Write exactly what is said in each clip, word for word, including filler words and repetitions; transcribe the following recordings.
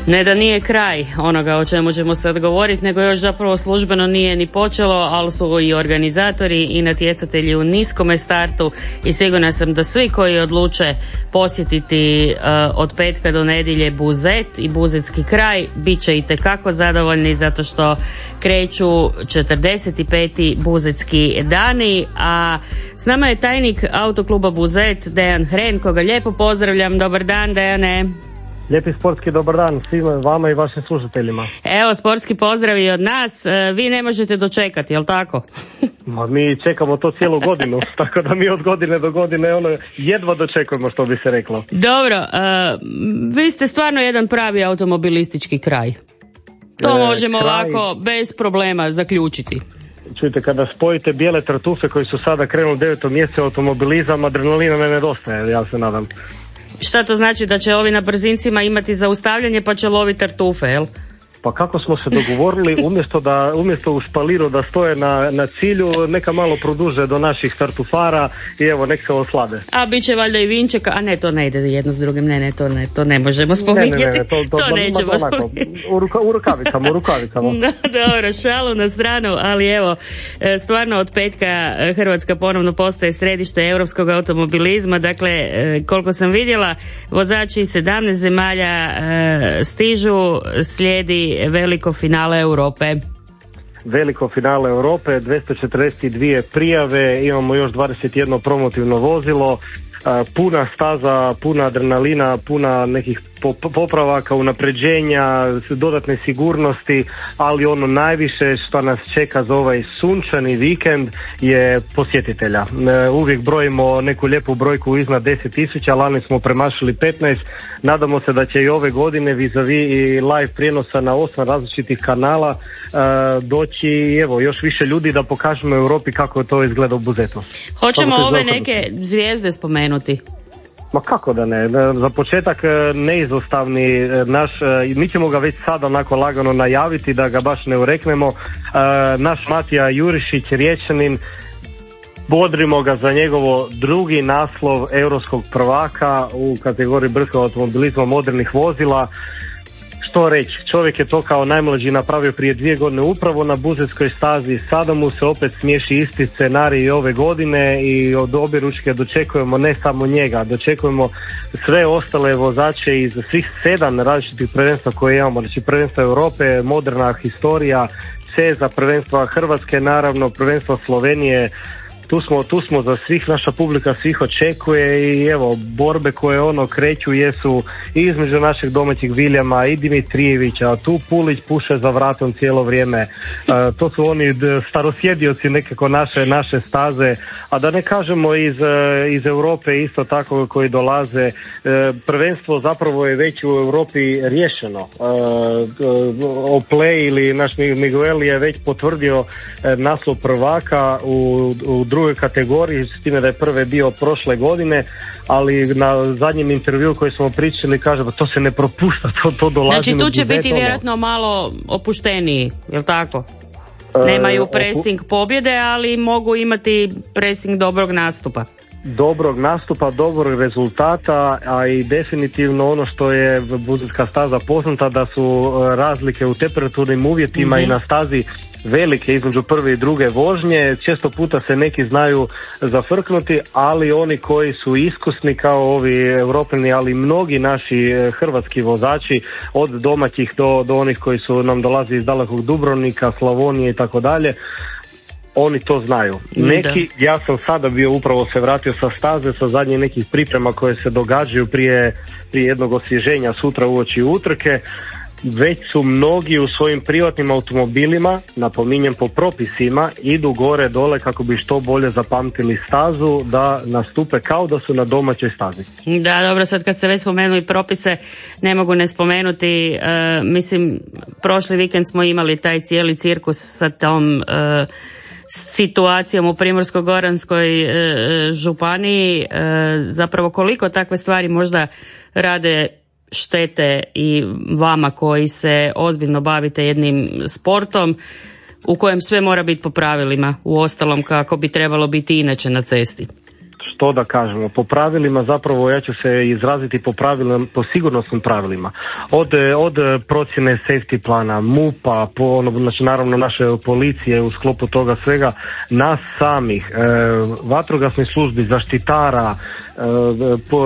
Ne da nije kraj onoga o čemu ćemo sad govoriti, nego još zapravo službeno nije ni počelo, ali su i organizatori i natjecatelji u niskome startu i sigurna sam da svi koji odluče posjetiti uh, od petka do nedjelje Buzet i buzetski kraj bit će itekako zadovoljni zato što kreću četrdeset peti buzetski dani, a s nama je tajnik autokluba Buzet Dejan Hren, koga lijepo pozdravljam. Dobar dan, Dejane. Lijepi sportski dobar dan svima vama i vašim slušateljima. Evo, sportski pozdrav i od nas. Vi ne možete dočekati, jel tako? Ma, mi čekamo to cijelu godinu, tako da mi od godine do godine ono jedva dočekujemo, što bi se reklo. Dobro, uh, vi ste stvarno jedan pravi automobilistički kraj. To e, možemo kraj... ovako bez problema zaključiti. Čujte, kada spojite bijele tartufe koji su sada krenuli devetom mjesecu automobilizam, adrenalina ne nedostaje, ja se nadam. Šta to znači, da će ovi na brzincima imati zaustavljanje pa će loviti tartufe, jel? Pa kako smo se dogovorili, umjesto da umjesto u špaliru da stoje na, na cilju, neka malo produže do naših tartufara i evo, nek se oslade. A bit će valjda i vinčeka, a ne, to ne ide jedno s drugim, ne, ne, to ne, to ne možemo spominjati. Ne, ne, ne, to, to, to nećemo spominjati. U, ruka, u rukavicama, u rukavicama. Da, dobro, šalu na stranu, ali evo, stvarno od petka Hrvatska ponovno postaje središte europskog automobilizma, dakle, koliko sam vidjela, vozači iz sedamnaest zemalja stižu, slijedi veliko finale Europe. Veliko finale Europe, dvjesto četrdeset dvije prijave, imamo još dvadeset jedno promotivno vozilo, puna staza, puna adrenalina, puna nekih popravaka, unapređenja, dodatne sigurnosti, ali ono najviše što nas čeka za ovaj sunčani vikend je posjetitelja. Uvijek brojimo neku lijepu brojku iznad deset tisuća, lani smo premašili petnaest, nadamo se da će i ove godine vis-a-vis i live prijenosa na osam različitih kanala doći evo još više ljudi da pokažemo Europi kako to izgleda u Buzetu. Hoćemo ove neke zvijezde spomenuti? Ma kako da ne, za početak neizostavni naš, mi ćemo ga već sada onako lagano najaviti da ga baš ne ureknemo, naš Matija Jurišić, Riječanin, bodrimo ga za njegovo drugi naslov europskog prvaka u kategoriji brzog automobilizma modernih vozila. Što reći, čovjek je to kao najmlađi napravio prije dvije godine upravo na buzetskoj stazi, sada mu se opet smiješi isti scenarij ove godine i od objeručke dočekujemo ne samo njega, dočekujemo sve ostale vozače iz svih sedam različitih prvenstva koje imamo, znači prvenstva Europe, moderna historija, CEZA, prvenstva Hrvatske, naravno prvenstva Slovenije. Tu smo, tu smo za svih, naša publika svih očekuje i evo, borbe koje ono kreću jesu i između našeg domaćih Viljama i Dimitrijevića, tu Pulić puše za vratom cijelo vrijeme, e, to su oni starosjedioci nekako naše, naše staze, a da ne kažemo iz, iz Europe isto tako koji dolaze, e, prvenstvo zapravo je već u Europi riješeno, e, Oplay ili naš Miguel je već potvrdio e, naslov prvaka u, u drugoj kategoriji, s time da je prve bio prošle godine, ali na zadnjem intervju koji smo pričali kaže, to se ne propušta, to, to dolazi. Znači tu će biti vjerojatno malo opušteniji, jel tako? Nemaju presing pobjede, ali mogu imati presing dobrog nastupa. Dobrog nastupa, dobrog rezultata, a i definitivno ono što je buzetska staza poznata da su razlike u temperaturnim uvjetima mm-hmm. i na stazi velike između prve i druge vožnje, često puta se neki znaju zafrknuti, ali oni koji su iskusni kao ovi europljani, ali mnogi naši hrvatski vozači od domaćih do, do onih koji su nam dolazi iz dalekog Dubrovnika, Slavonije i tako dalje, oni to znaju. Neki, da. Ja sam sada bio upravo se vratio sa staze, sa zadnjih nekih priprema koje se događaju prije, prije jednog osvježenja sutra uoči utrke. Već su mnogi u svojim privatnim automobilima, napominjem po propisima, idu gore dole kako bi što bolje zapamtili stazu, da nastupe kao da su na domaćoj stazi. Da, dobro, sad kad ste već spomenuli propise, ne mogu ne spomenuti, e, mislim, prošli vikend smo imali taj cijeli cirkus sa tom e, situacijom u Primorsko-goranskoj e, županiji, e, zapravo koliko takve stvari možda rade štete i vama koji se ozbiljno bavite jednim sportom u kojem sve mora biti po pravilima, u ostalom kako bi trebalo biti inače na cesti. što da kažemo, po pravilima zapravo ja ću se izraziti po pravilima, po sigurnosnim pravilima. Od, od procjene safety plana, MUP-a, po, ono, znači naravno naše policije u sklopu toga svega, nas samih, e, vatrogasnih službi, zaštitara, Po,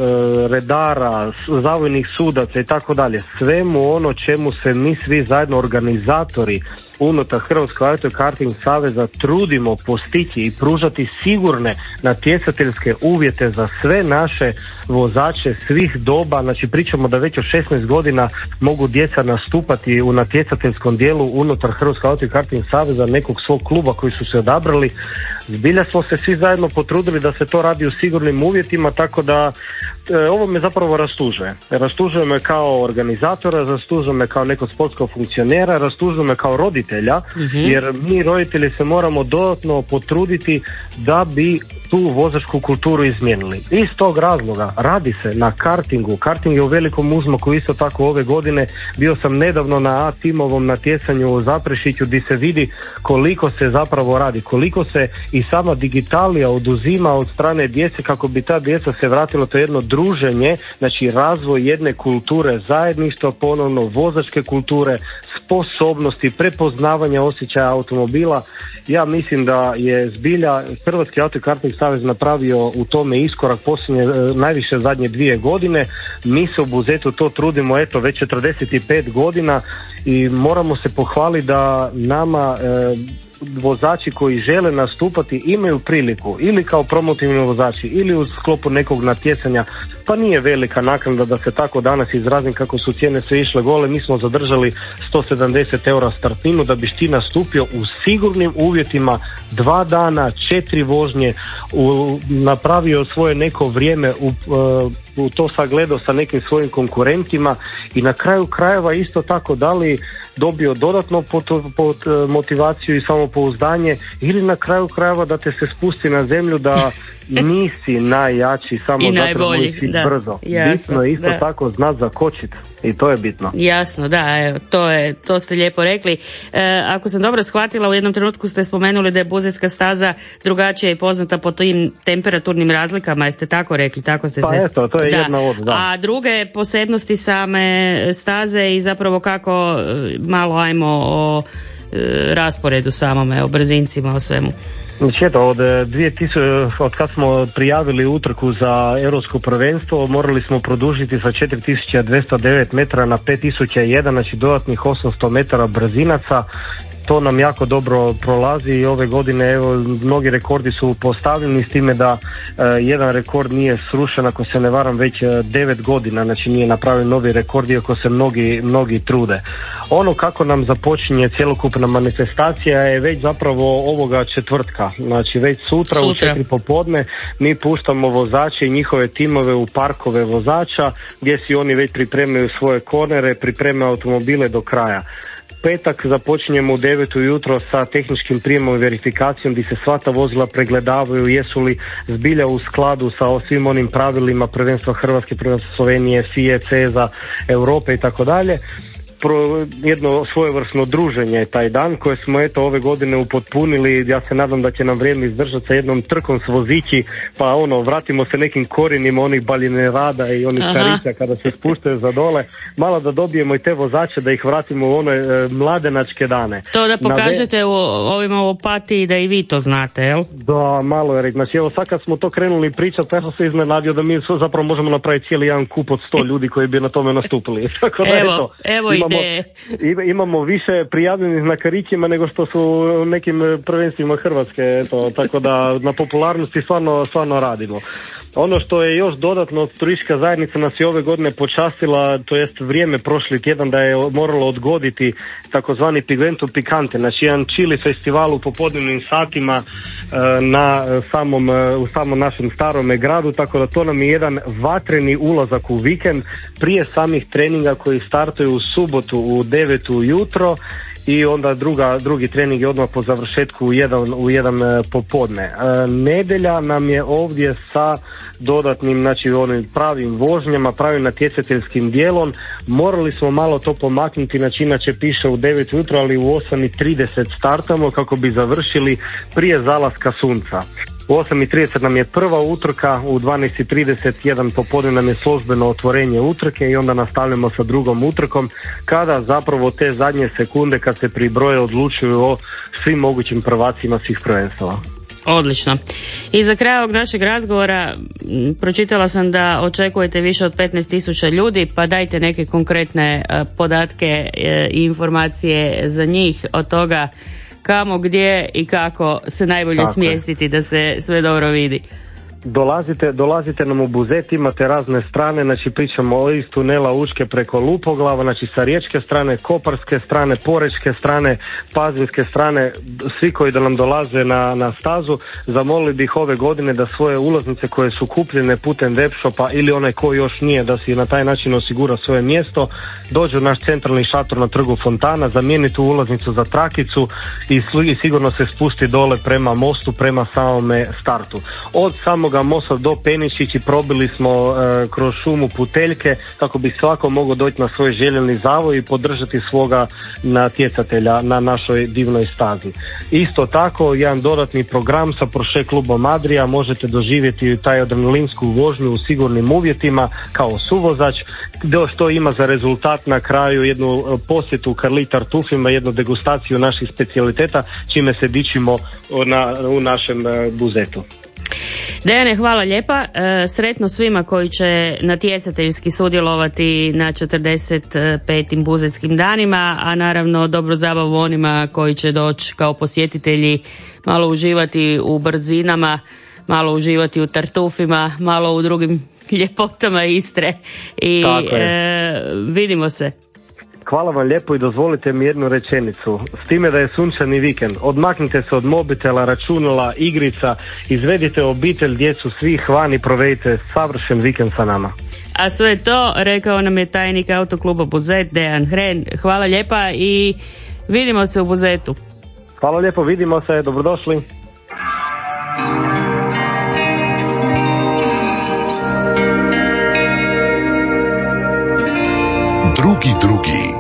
redara, zavojnih sudaca i tako dalje, svemu ono čemu se mi svi zajedno organizatori unutar Hrvatskog autokarting saveza trudimo postići i pružati sigurne natjecateljske uvjete za sve naše vozače svih doba. Znači pričamo da već od šesnaest godina mogu djeca nastupati u natjecateljskom dijelu unutar Hrvatskog autokarting saveza, nekog svog kluba koji su se odabrali. Zbilja smo se svi zajedno potrudili da se to radi u sigurnim uvjetima, tako da e, ovo me zapravo rastužuje. Rastužuje me kao organizatora, rastužuje me kao nekog sportskog funkcionera, rastužuje me kao roditelja, mm-hmm. jer mi roditelji se moramo dodatno potruditi da bi tu vozačku kulturu izmijenili. Iz tog razloga radi se na kartingu. Karting je u velikom uzmaku isto tako ove godine. Bio sam nedavno na A-timovom natjecanju u Zaprešiću gdje se vidi koliko se zapravo radi, koliko se i sama digitalija oduzima od strane djece kako bi ta djeca se vratila to jedno druženje, znači razvoj jedne kulture, zajedništva, ponovno vozačke kulture, sposobnosti, prepoznavanja osjećaja automobila. Ja mislim da je zbilja Hrvatski autokarting savez napravio u tome iskorak posljednje, najviše zadnje dvije godine. Mi se u Buzetu to trudimo eto već četrdeset pet godina i moramo se pohvaliti da nama e, vozači koji žele nastupati imaju priliku ili kao promotivni vozači ili u sklopu nekog natjecanja, pa nije velika naknada da se tako danas izrazim kako su cijene sve išle gole. Mi smo zadržali sto sedamdeset eura startninu da biš ti nastupio u sigurnim uvjetima dva dana, četiri vožnje, u, napravio svoje neko vrijeme u, u to sagledao sa nekim svojim konkurentima i na kraju krajeva isto tako da li dobio dodatno pot, pot, motivaciju i samopouzdanje ili na kraju krajeva da te se spusti na zemlju da nisi najjači, samo I zato najbolji, nisi da, brzo. jasno, bitno je isto da. tako znat zakočiti i to je bitno. Jasno, da, evo, to je, to ste lijepo rekli. E, ako sam dobro shvatila, u jednom trenutku ste spomenuli da je buzetska staza drugačija i poznata po tim temperaturnim razlikama, jeste tako rekli? Tako ste pa se... eto, to je da. jedna od, da. A druge posebnosti same staze i zapravo kako, malo ajmo o e, rasporedu samome, o brzincima, o svemu. Znači eto, od, dvije tisuće, od kad smo prijavili utrku za europsko prvenstvo, morali smo produžiti sa četiri tisuće dvjesto devet metara na pet tisuća jedan, znači dodatnih osamsto metara brzinaca. To nam jako dobro prolazi i ove godine evo, mnogi rekordi su postavljeni s time da e, jedan rekord nije srušen, ako se ne varam, već devet godina, znači nije napravljen novi rekord iako se mnogi, mnogi trude. Ono kako nam započinje cjelokupna manifestacija je već zapravo ovoga četvrtka, znači već sutra, sutra. u četiri popodne mi puštamo vozače i njihove timove u parkove vozača gdje si oni već pripremaju svoje kornere, pripremaju automobile do kraja. Petak započinjemo u devet ujutro sa tehničkim prijemom i verifikacijom gdje se sva ta vozila pregledavaju jesu li zbilja u skladu sa svim onim pravilima prvenstva Hrvatske, prvenstva Slovenije, F I E, C E Z A, Europe i tako dalje. Pro, jedno svojevrsno druženje taj dan koje smo eto ove godine upotpunili. Ja se nadam da će nam vrijeme izdržati sa jednom trkom s vozići, pa ono vratimo se nekim korijenima onih baljinerada i onih karića kada se spuštaju za dole, malo da dobijemo i te vozače da ih vratimo u one e, mladenačke dane. To da pokažete u ovima u Opatiji da i vi to znate, jel? Da, malo je reći. Znači evo sad kad smo to krenuli pričati, ja sam se iznenadio da mi zapravo možemo napraviti cijeli jedan kup od sto ljudi koji bi na tome nastupili. Tako da evo, eto, evo imamo, ideje. Imamo više prijavljenih na karićima nego što su u nekim prvenstvima Hrvatske, eto, tako da na popularnosti stvarno, stvarno radimo. Ono što je još dodatno, turistička zajednica nas je ove godine počastila, to jest vrijeme prošli tjedan da je moralo odgoditi takozvani Pigvento Picante, znači jedan chili festival u popodnevnim satima na samom, u samom našem starome gradu, tako da to nam je jedan vatreni ulazak u vikend prije samih treninga koji startuju u subotu u devet ujutro i onda druga, drugi trening je odmah po završetku u jedan, u jedan popodne. E, nedelja nam je ovdje sa dodatnim, znači onim pravim vožnjama, pravim natjecateljskim dijelom. Morali smo malo to pomaknuti, znači inače piše u devet ujutro, ali u osam i trideset startamo kako bi završili prije zalaska sunca. U osam i trideset nam je prva utrka, u dvanaest i trideset jedan popodne nam je službeno otvorenje utrke i onda nastavljamo sa drugom utrkom kada zapravo te zadnje sekunde kad se pribroje odlučuju o svim mogućim prvacima svih prvenstava. Odlično. I za kraj ovog našeg razgovora pročitala sam da očekujete više od petnaest tisuća ljudi, pa dajte neke konkretne podatke i informacije za njih, od toga kamo, gdje i kako se najbolje Tako smjestiti je. Da se sve dobro vidi. Dolazite, dolazite nam u Buzet, imate razne strane, znači pričamo iz tunela Učke preko Lupoglava, znači sa riječke strane, koparske strane, porečke strane, pazvinske strane, svi koji da nam dolaze na, na stazu, zamolili bih ove godine da svoje ulaznice koje su kupljene putem webshopa ili onaj ko još nije, da si na taj način osigura svoje mjesto, dođe u naš centralni šator na trgu Fontana, zamijeni tu ulaznicu za trakicu i, i sigurno se spusti dole prema mostu, prema samome startu. Od samoga mosta do Penišići probili smo e, kroz šumu Puteljke kako bi svako mogao doći na svoj željeni zavoj i podržati svoga natjecatelja na našoj divnoj stazi. Isto tako, jedan dodatni program sa Porsche klubom Adria, možete doživjeti taj adrenalinsku vožnju u sigurnim uvjetima kao suvozač, što ima za rezultat na kraju jednu posjetu Karli Tartufima, jednu degustaciju naših specijaliteta, čime se dičimo na, u našem Buzetu. Dejane, hvala lijepa. E, sretno svima koji će natjecateljski sudjelovati na četrdeset petim buzetskim danima, a naravno dobro zabavu onima koji će doći kao posjetitelji, malo uživati u brzinama, malo uživati u tartufima, malo u drugim ljepotama Istre i e, vidimo se. Hvala vam lijepo i dozvolite mi jednu rečenicu. S time da je sunčani vikend, odmaknite se od mobitela, računala, igrica, izvedite obitelj, djecu, svih van i provedite savršen vikend sa nama. A sve to rekao nam je tajnik autokluba Buzet, Dejan Hren. Hvala lijepa i vidimo se u Buzetu. Hvala lijepo, vidimo se, dobrodošli. Drugi drugi